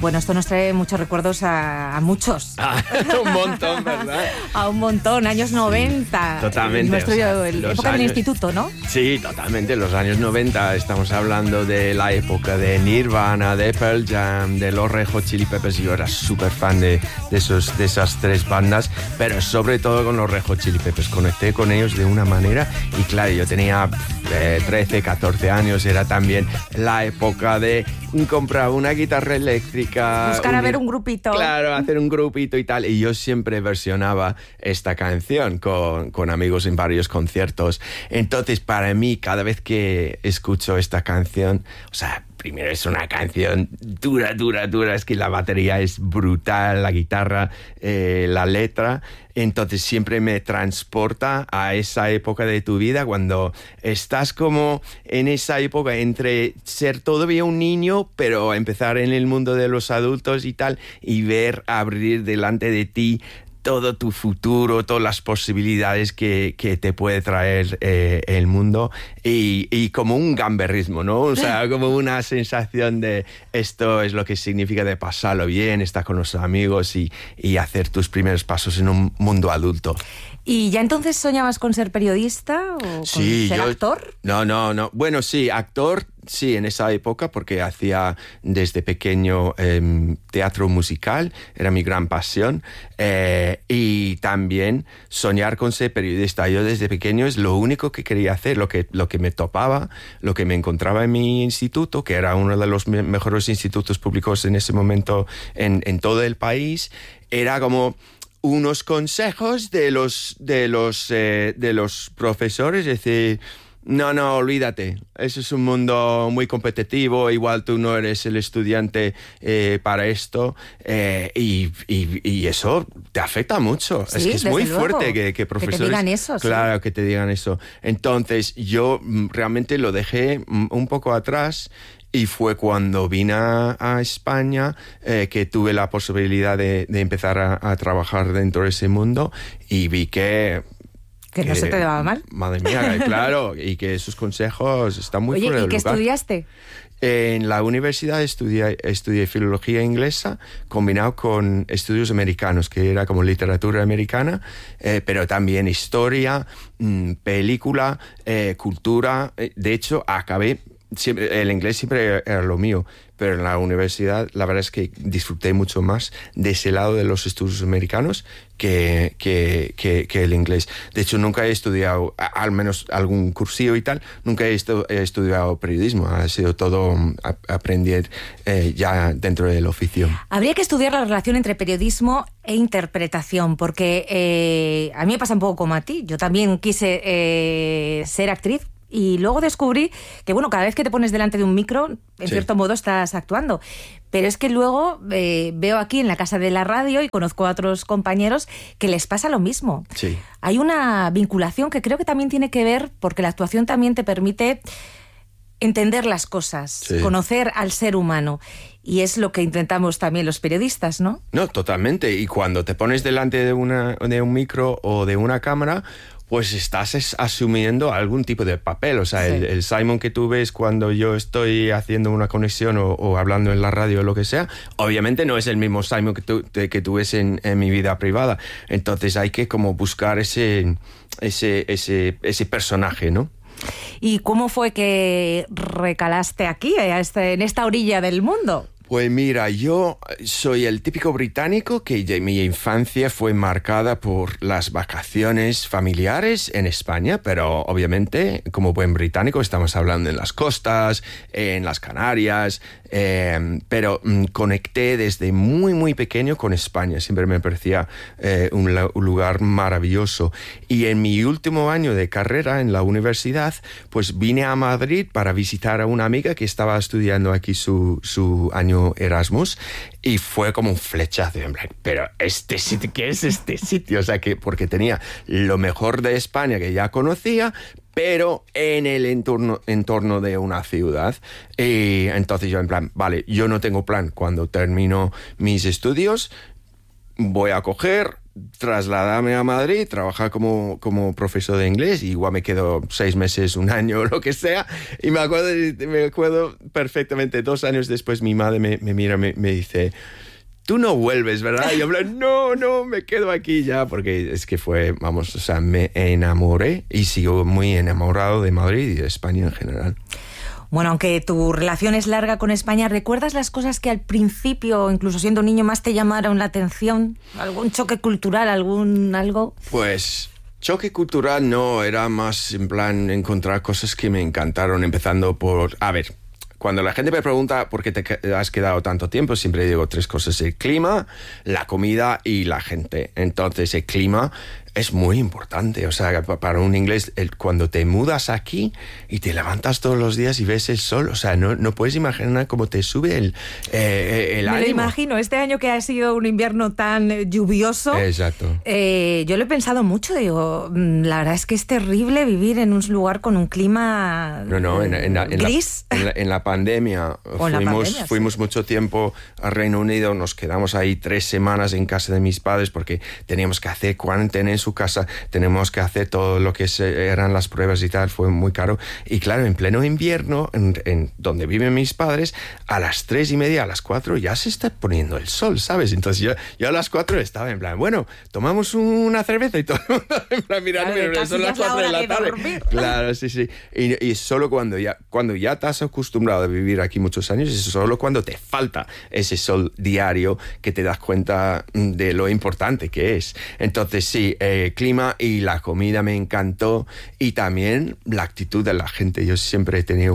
Bueno, esto nos trae muchos recuerdos a muchos. Un montón, ¿verdad? A un montón, años 90. Totalmente. Época del instituto, ¿no? Sí, totalmente. Los años 90, estamos hablando de la época de Nirvana, de Pearl Jam, de los Red Hot Chili Peppers. Yo era súper fan de esas tres bandas, pero sobre todo con los Red Hot Chili Peppers. Conecté con ellos de una manera y claro, yo tenía 13, 14 años, era también la época de comprar una guitarra eléctrica. Buscar a ver un grupito. Claro, hacer un grupito y tal. Y yo siempre versionaba esta canción con amigos en varios conciertos. Entonces, para mí, cada vez que escucho esta canción, o sea, primero es una canción dura. Es que la batería es brutal, la guitarra, la letra. Entonces siempre me transporta a esa época de tu vida cuando estás como en esa época entre ser todavía un niño pero empezar en el mundo de los adultos y tal, y ver abrir delante de ti todo tu futuro, todas las posibilidades que te puede traer el mundo y como un gamberrismo, ¿no? O sea, como una sensación de esto es lo que significa de pasarlo bien, estar con los amigos y hacer tus primeros pasos en un mundo adulto. ¿Y ya entonces soñabas con ser periodista o con ser actor? No. Bueno, sí, actor, sí, en esa época, porque hacía desde pequeño teatro musical, era mi gran pasión, y también soñar con ser periodista. Yo desde pequeño es lo único que quería hacer, lo que me topaba, lo que me encontraba en mi instituto, que era uno de los mejores institutos públicos en ese momento en todo el país, era como unos consejos de los profesores, es decir, no, olvídate, eso es un mundo muy competitivo, igual tú no eres el estudiante para esto, y eso te afecta mucho. Sí, es que es muy luego, fuerte que profesores... Que te digan eso. Claro, sí. que te digan eso. Entonces yo realmente lo dejé un poco atrás. Y fue cuando vine a España que tuve la posibilidad de empezar a trabajar dentro de ese mundo y vi que no se te daba mal. Madre mía, claro, y que esos consejos están muy fuera de lugar. Oye, ¿y qué estudiaste? En la universidad estudié filología inglesa combinado con estudios americanos, que era como literatura americana, pero también historia, película, cultura. De hecho, acabé... el inglés siempre era lo mío, pero en la universidad la verdad es que disfruté mucho más de ese lado de los estudios americanos que el inglés. De hecho, nunca he estudiado, al menos algún cursillo y tal, nunca he estudiado periodismo. Ha sido todo aprender ya dentro del oficio. Habría que estudiar la relación entre periodismo e interpretación, porque a mí me pasa un poco como a ti. Yo también quise ser actriz. Y luego descubrí que, bueno, cada vez que te pones delante de un micro, en cierto modo estás actuando. Pero es que luego veo aquí en la Casa de la Radio y conozco a otros compañeros que les pasa lo mismo. Sí. Hay una vinculación que creo que también tiene que ver, porque la actuación también te permite entender las cosas, conocer al ser humano. Y es lo que intentamos también los periodistas, ¿no? No, totalmente. Y cuando te pones delante de un micro o de una cámara, pues estás asumiendo algún tipo de papel. O sea, el Simon que tú ves cuando yo estoy haciendo una conexión o hablando en la radio o lo que sea, obviamente no es el mismo Simon que tú ves en mi vida privada. Entonces hay que como buscar ese personaje, ¿no? ¿Y cómo fue que recalaste aquí, en esta orilla del mundo? Pues mira, yo soy el típico británico que mi infancia fue marcada por las vacaciones familiares en España, pero obviamente como buen británico estamos hablando en las costas, en las Canarias, pero conecté desde muy muy pequeño con España, siempre me parecía un lugar maravilloso. Y en mi último año de carrera en la universidad, pues vine a Madrid para visitar a una amiga que estaba estudiando aquí su año Erasmus, y fue como un flechazo, pero este sitio, ¿qué es este sitio? O sea, que porque tenía lo mejor de España que ya conocía, pero en el entorno de una ciudad. Y entonces yo en plan, vale, yo no tengo plan. Cuando termino mis estudios, voy a coger trasladarme a Madrid, trabajar como profesor de inglés, y igual me quedo 6 meses, un año, lo que sea. Y me acuerdo perfectamente, 2 años después mi madre me mira, me dice: tú no vuelves, ¿verdad? Y yo hablé, no, me quedo aquí ya, porque es que vamos, o sea, me enamoré y sigo muy enamorado de Madrid y de España en general. Bueno, aunque tu relación es larga con España, ¿recuerdas las cosas que al principio, incluso siendo niño, más te llamaron la atención? ¿Algún choque cultural, algo? Pues choque cultural no, era más en plan encontrar cosas que me encantaron, empezando por... A ver, cuando la gente me pregunta por qué te has quedado tanto tiempo, siempre digo 3 cosas: el clima, la comida y la gente. Entonces, el clima es muy importante. O sea, para un inglés, cuando te mudas aquí y te levantas todos los días y ves el sol, o sea, no puedes imaginar cómo te sube el ánimo. Me lo imagino, este año que ha sido un invierno tan lluvioso. Exacto. Yo lo he pensado mucho, digo, la verdad es que es terrible vivir en un lugar con un clima gris. En la pandemia fuimos mucho tiempo al Reino Unido, nos quedamos ahí 3 semanas en casa de mis padres porque teníamos que hacer cuarentena en su casa, tenemos que hacer todo lo que eran las pruebas y tal, fue muy caro. Y claro, en pleno invierno, en donde viven mis padres, a las 3:30, a las 4 ya se está poniendo el sol, ¿sabes? Entonces yo a las 4 estaba en plan, bueno, tomamos una cerveza, y todo el mundo en plan mirando, son las 4 de la tarde. Claro, sí. Y solo cuando ya te has acostumbrado a vivir aquí muchos años, es solo cuando te falta ese sol diario que te das cuenta de lo importante que es. Entonces sí, clima y la comida me encantó, y también la actitud de la gente. Yo siempre he tenido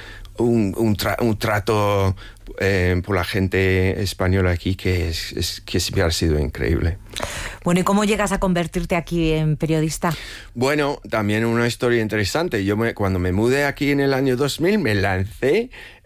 un trato por la gente española aquí que siempre ha sido increíble. Bueno, ¿y cómo llegas a convertirte aquí en periodista? Bueno, también una historia interesante. Cuando me mudé aquí en el año 2000, me lancé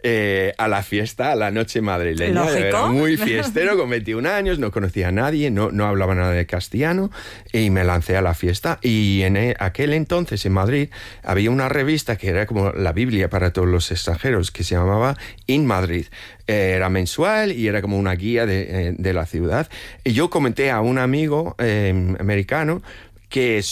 a la fiesta, a la noche madrileña. Lógico. Era muy fiestero, con 21 años, no conocía a nadie, no hablaba nada de castellano, y me lancé a la fiesta. Y en aquel entonces, en Madrid, había una revista que era como la Biblia para todos los extranjeros, que se llamaba In Madrid. Era mensual y era como una guía de la ciudad. Y yo comenté a un amigo americano que